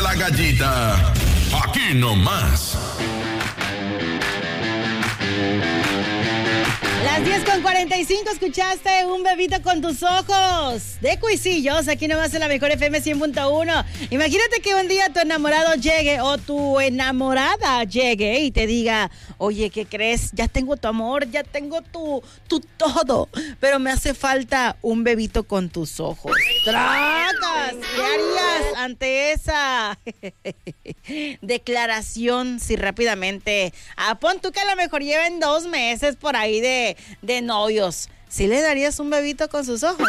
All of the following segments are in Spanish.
la Gallita, aquí nomás. Las 10:45, escuchaste Un bebito con tus ojos de Cuisillos, aquí nomás en la mejor FM 100.1. Imagínate que un día tu enamorado llegue o tu enamorada llegue y te diga: oye, ¿qué crees? Ya tengo tu amor, ya tengo tu todo, pero me hace falta un bebito con tus ojos. ¡Tracas! ¿Qué harías ante esa declaración? Si rápidamente, pon tú que a lo mejor lleven 2 meses por ahí de novios, ¿sí le darías un bebito con sus ojos?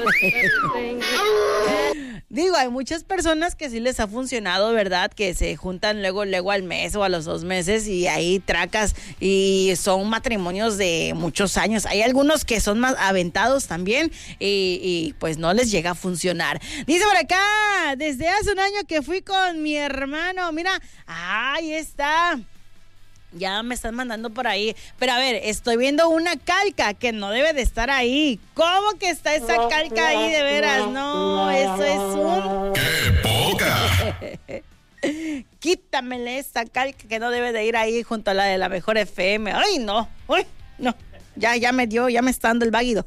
Digo, hay muchas personas que sí les ha funcionado, ¿verdad? Que se juntan luego al mes o a los 2 meses y ahí tracas y son matrimonios de muchos años. Hay algunos que son más aventados también y pues no les llega a funcionar. Dice por acá, desde hace un año que fui con mi hermano, mira, ahí está. Ya me están mandando por ahí. Pero a ver, estoy viendo una calca que no debe de estar ahí. ¿Cómo que está esa calca ahí de veras? No, eso es un... ¡Qué poca! Quítamele esa calca que no debe de ir ahí junto a la de la mejor FM. ¡Ay, no! ¡Uy, no! Ya me está dando el váguido.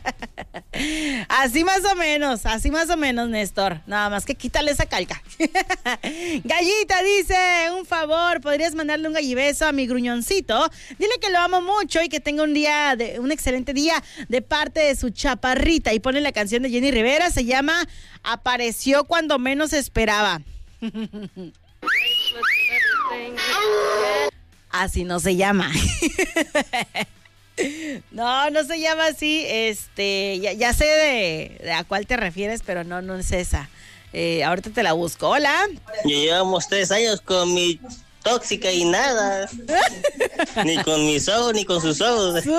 Así más o menos, Néstor. Nada más que quítale esa calca. Gallita dice, un favor, ¿podrías mandarle un gallibeso a mi gruñoncito? Dile que lo amo mucho y que tenga un excelente día de parte de su chaparrita. Y pone la canción de Jenny Rivera, se llama Apareció cuando menos esperaba. Así no se llama. No se llama así. Ya sé de a cuál te refieres, pero no es esa. Ahorita te la busco. Hola. Ya llevamos 3 años con mi tóxica y nada. Ni con mis ojos, ni con sus ojos. ¡Qué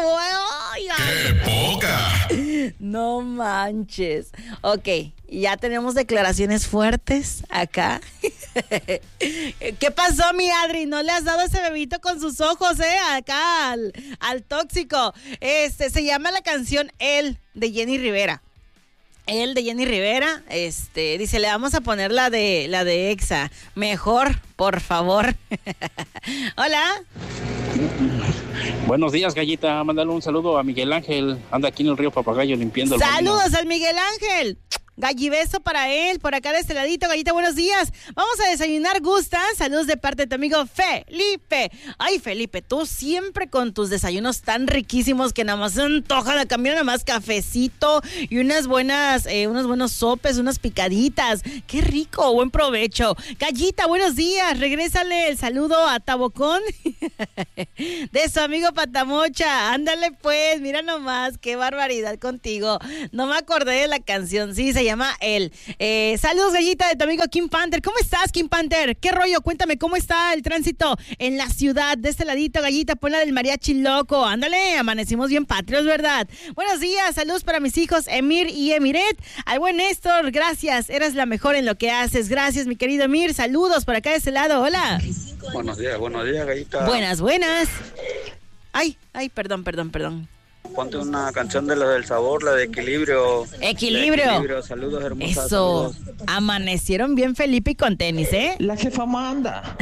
poca! No manches. Ok, ya tenemos declaraciones fuertes acá. ¿Qué pasó, mi Adri? ¿No le has dado ese bebito con sus ojos, acá al tóxico? Se llama la canción El de Jenny Rivera. El de Jenny Rivera, dice, le vamos a poner la de Exa. Mejor, por favor. Hola. Buenos días, Gallita. Mándale un saludo a Miguel Ángel. Anda aquí en el río Papagayo limpiando el Saludos molino. al Miguel Ángel. Gallibeso para él, por acá de este ladito. Gallita, buenos días. Vamos a desayunar, ¿gustan? Saludos de parte de tu amigo Felipe. Ay, Felipe, tú siempre con tus desayunos tan riquísimos que nada más se antojan a cambiar nada más cafecito y unos buenos sopes, unas picaditas. ¡Qué rico! Buen provecho. Gallita, buenos días. Regrésale el saludo a Tabocón de su amigo Patamocha. Ándale pues, mira nomás, qué barbaridad contigo. No me acordé de la canción, sí, se llama él. Saludos, Gallita, de tu amigo Kim Panther. ¿Cómo estás, Kim Panther? ¿Qué rollo? Cuéntame, ¿cómo está el tránsito en la ciudad? De este ladito, Gallita, pon la del mariachi loco. Ándale, amanecimos bien patrios, ¿verdad? Buenos días, saludos para mis hijos Emir y Emiret. Al buen Néstor, gracias, eres la mejor en lo que haces. Gracias, mi querido Emir. Saludos por acá de este lado. Hola. Buenos días, Gallita. Buenas. Ay, perdón. Ponte una canción de la del sabor, la de Equilibrio. Equilibrio. Saludos, hermosas. Eso. Saludos. Amanecieron bien Felipe y con tenis, ¿eh? La jefa manda.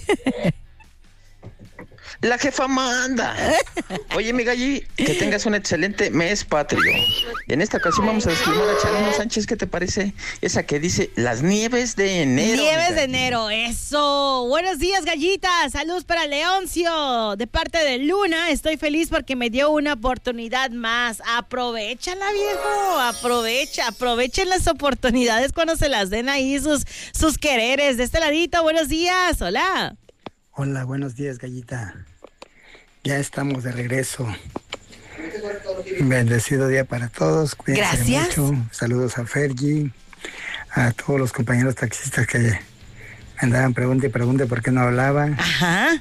La jefa manda. Oye, mi Galli, que tengas un excelente mes patrio. En esta ocasión vamos a descubrir a Chalino Sánchez, ¿qué te parece? Esa que dice las nieves de enero. Nieves de enero, eso. Buenos días, Gallita. Saludos para Leoncio. De parte de Luna, estoy feliz porque me dio una oportunidad más. Aprovechala, viejo. Aprovechen las oportunidades cuando se las den ahí sus quereres. De este ladito, buenos días. Hola. Hola, buenos días, Gallita. Ya estamos de regreso. Bendecido día para todos. Cuídense mucho. Saludos a Fergie, a todos los compañeros taxistas que me andaban pregunte por qué no hablaban. Ajá.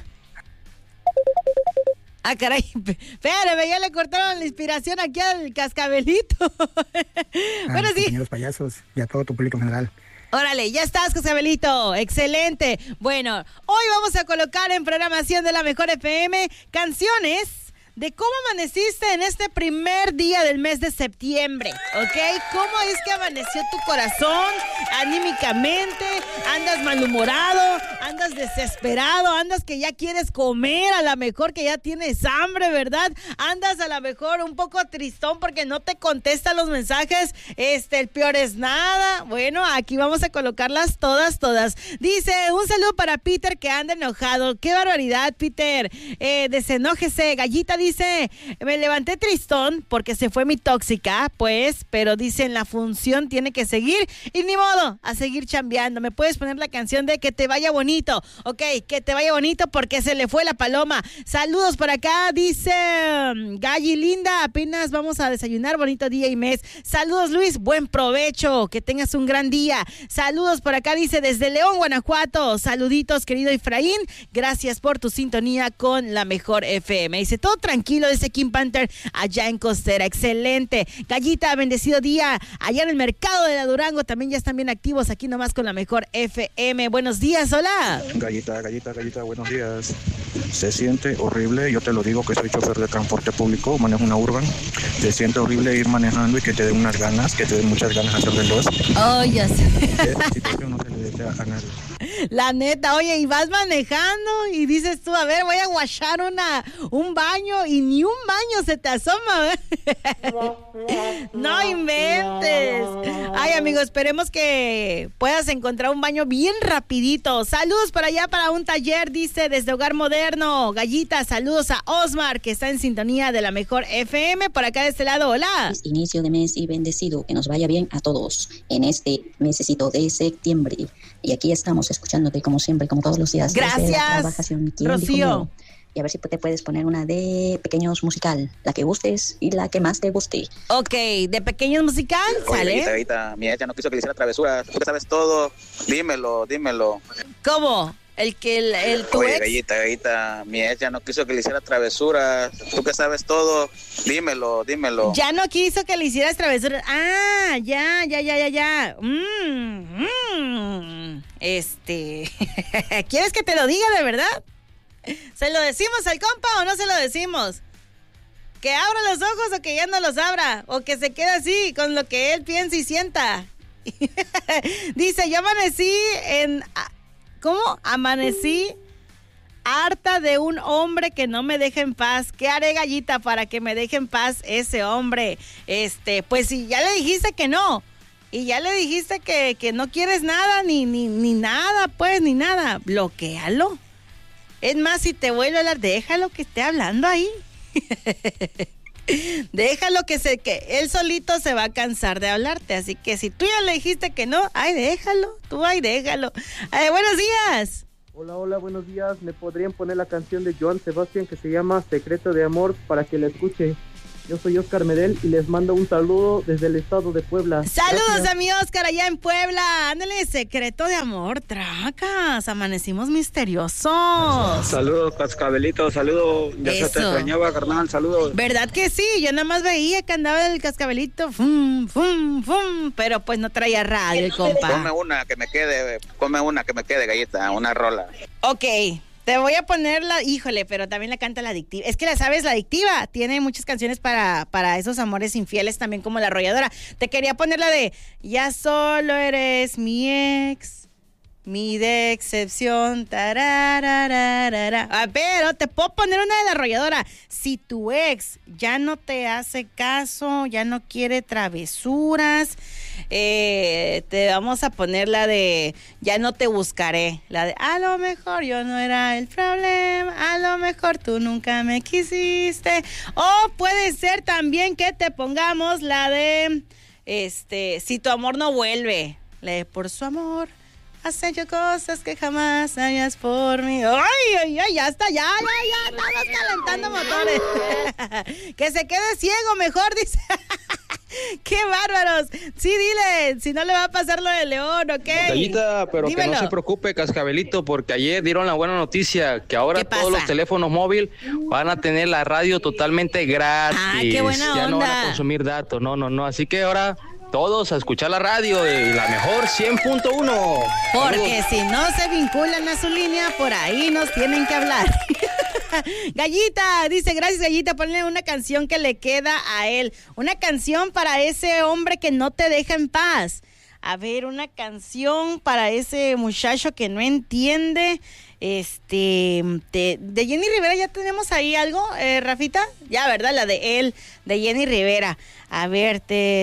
Caray, espérame, ya le cortaron la inspiración aquí al cascabelito. Buenos días. Compañeros payasos y a todo tu público en general. Órale, ya estás, Casabelito. Excelente. Bueno, hoy vamos a colocar en programación de la Mejor FM canciones de cómo amaneciste en este primer día del mes de septiembre, ¿ok? ¿Cómo es que amaneció tu corazón anímicamente? ¿Andas malhumorado? ¿Andas desesperado? ¿Andas que ya quieres comer? A lo mejor que ya tienes hambre, ¿verdad? ¿Andas a lo mejor un poco tristón porque no te contesta los mensajes? El peor es nada. Bueno, aquí vamos a colocarlas todas. Dice, un saludo para Peter que anda enojado. ¡Qué barbaridad, Peter! Desenójese. Gallita dice, me levanté tristón porque se fue mi tóxica, pues, pero dicen la función tiene que seguir y ni modo, a seguir chambeando. ¿Me puedes poner la canción de Que te vaya bonito? Ok, que te vaya bonito porque se le fue la paloma. Saludos por acá, dice Galli linda, apenas vamos a desayunar, bonito día y mes. Saludos Luis, buen provecho, que tengas un gran día. Saludos por acá, dice desde León, Guanajuato. Saluditos, querido Efraín, gracias por tu sintonía con la mejor FM. Dice, todo tranquilo, dice Kim Panther, allá en Costera, excelente. Gallita, bendecido día, allá en el mercado de la Durango, también ya están bien activos, aquí nomás con la mejor FM. Buenos días, hola. Gallita, buenos días. Se siente horrible, yo te lo digo que soy chofer de transporte público, manejo una Urban. Se siente horrible ir manejando y que te den muchas ganas de hacer del 2. Oh, ya sé. Esa situación no se le desea a nadie. La neta, oye, y vas manejando y dices tú, a ver, voy a guachar un baño y ni un baño se te asoma. No inventes. Ay, amigo, esperemos que puedas encontrar un baño bien rapidito. Saludos para allá, para un taller, dice, desde Hogar Moderno. Gallita, saludos a Osmar, que está en sintonía de la mejor FM. Por acá de este lado, hola. Inicio de mes y bendecido, que nos vaya bien a todos en este mesecito de septiembre. Y aquí estamos escuchándote como siempre, como todos los días. Gracias, Rocío. Y a ver si te puedes poner una de Pequeños musical, la que gustes y la que más te guste. Ok, de Pequeños musical, ¿sale? Oye, Gallita, mi ex ya no quiso que le hiciera travesuras. Tú que sabes todo, dímelo. ¿Cómo? Tu Oye, ex. Gallita, mi ex ya no quiso que le hiciera travesuras. Tú que sabes todo, dímelo. Ya no quiso que le hicieras travesuras. Ah, ya. ¿Quieres que te lo diga de verdad? ¿Se lo decimos al compa o no se lo decimos? ¿Que abra los ojos o que ya no los abra? ¿O que se quede así con lo que él piensa y sienta? Dice, yo amanecí ¿cómo? Amanecí harta de un hombre que no me deja en paz. ¿Qué haré, Gallita, para que me deje en paz ese hombre? Pues si ya le dijiste que no, y ya le dijiste que no quieres nada, ni nada, pues, ni nada, bloquéalo. Es más, si te vuelve a hablar, déjalo que esté hablando ahí. Déjalo que él solito se va a cansar de hablarte. Así que si tú ya le dijiste que no, déjalo. Buenos días. Hola, buenos días. ¿Me podrían poner la canción de Joan Sebastián que se llama Secreto de Amor para que la escuche? Yo soy Oscar Medel y les mando un saludo desde el estado de Puebla. Saludos. Gracias. A mi Oscar allá en Puebla. Ándale, Secreto de Amor, tracas. Amanecimos misteriosos. Saludos, Cascabelito, saludos. Ya se te extrañaba, carnal, saludos. ¿Verdad que sí? Yo nada más veía que andaba el Cascabelito, fum, pero pues no traía radio el compa. Come una que me quede, Gallita, una rola. Ok. Te voy a poner pero también la canta La Adictiva. Es que la sabes, La Adictiva tiene muchas canciones para esos amores infieles, también como La Arrolladora. Te quería poner la de Ya solo eres mi ex, mi de excepción, tararararara. Pero te puedo poner una de La Arrolladora. Si tu ex ya no te hace caso, ya no quiere travesuras, te vamos a poner la de Ya no te buscaré, la de a lo mejor yo no era el problema, a lo mejor tú nunca me quisiste. O puede ser también que te pongamos la de Si tu amor no vuelve, la de Por su amor has hecho cosas que jamás harías por mí. Ay, ya está, ya estamos calentando motores. Que se quede ciego mejor, dice. ¡Qué bárbaros! Sí, dile, si no le va a pasar lo de León, ¿ok? Gallita, pero dímelo. Que no se preocupe, Cascabelito, porque ayer dieron la buena noticia, que ahora todos los teléfonos móviles van a tener la radio totalmente gratis. Ah, qué buena onda. Ya no van a consumir datos, no, así que ahora todos a escuchar la radio de la mejor 100.1. Porque si no se vinculan a su línea, por ahí nos tienen que hablar. Gallita, dice, gracias Gallita, ponle una canción que le queda a él. Una canción para ese hombre que no te deja en paz. A ver, una canción para ese muchacho que no entiende. De Jenny Rivera, ¿ya tenemos ahí algo, Rafita? Ya, ¿verdad? La de él, de Jenny Rivera. A ver,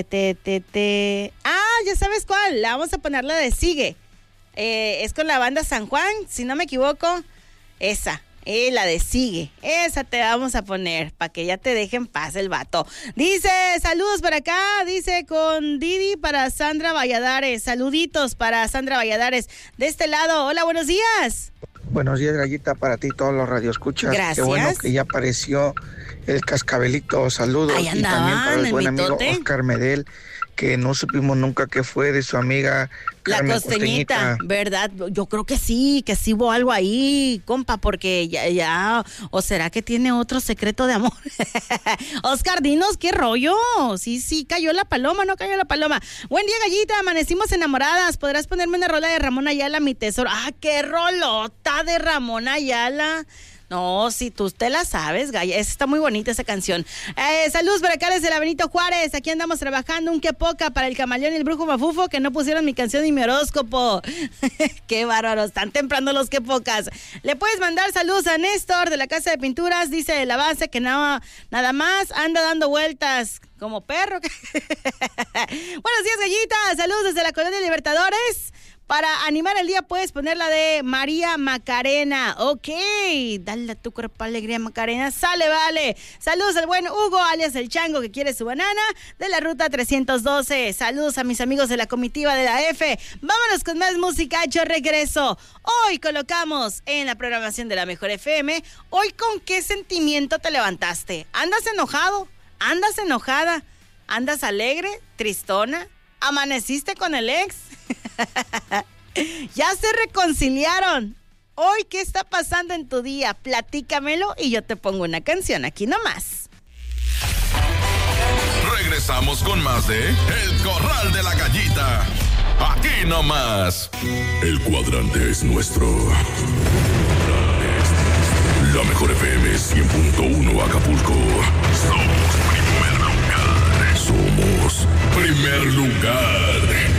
ya sabes cuál. La vamos a poner, la de Sigue. Es con la banda San Juan, si no me equivoco. Esa. La de Sigue, esa te vamos a poner para que ya te deje en paz el vato. Dice, saludos para acá, dice con Didi para Sandra Valladares. Saluditos para Sandra Valladares. De este lado, hola, buenos días. Buenos días, Gallita, para ti, todos los radioescuchas. Gracias. Qué bueno que ya apareció el cascabelito. Saludos. Ahí andaban, y también para el buen amigo mitote. Oscar Medel, que no supimos nunca qué fue de su amiga Carmen La Costeñita, ¿verdad? Yo creo que sí hubo algo ahí, compa, porque ya, o será que tiene otro secreto de amor. Oscar, dinos qué rollo. Sí, cayó la paloma, no cayó la paloma. Buen día, Gallita, amanecimos enamoradas. ¿Podrás ponerme una rola de Ramón Ayala, mi tesoro? Ah, qué rolota de Ramón Ayala. No, si tú te la sabes, Gaya, está muy bonita esa canción. Saludos para acá desde la Benito Juárez, aquí andamos trabajando, un qué poca para el camaleón y el brujo mafufo que no pusieron mi canción ni mi horóscopo. Qué bárbaros, tan temprano los qué pocas. Le puedes mandar saludos a Néstor de la Casa de Pinturas, dice de la base que nada más anda dando vueltas como perro. Buenos días, Gallita, saludos desde la Colonia Libertadores. Para animar el día puedes poner la de María Macarena. Ok, dale a tu cuerpo alegría, Macarena. Sale, vale. Saludos al buen Hugo, alias el Chango, que quiere su banana, de la ruta 312. Saludos a mis amigos de la comitiva de la F. Vámonos con más música. Yo regreso. Hoy colocamos en la programación de la Mejor FM. Hoy, ¿con qué sentimiento te levantaste? ¿Andas enojado? ¿Andas enojada? ¿Andas alegre? ¿Tristona? ¿Amaneciste con el ex? Ya se reconciliaron. Hoy, ¿qué está pasando en tu día? Platícamelo y yo te pongo una canción aquí nomás. Regresamos con más de El Corral de la Gallita. Aquí nomás. El cuadrante es nuestro. La Mejor FM 100.1 Acapulco. Somos primer lugar.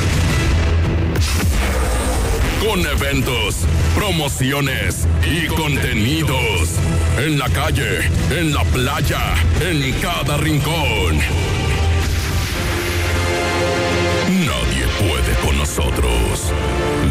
Con eventos, promociones y contenidos. En la calle, en la playa, en cada rincón. Nadie puede con nosotros.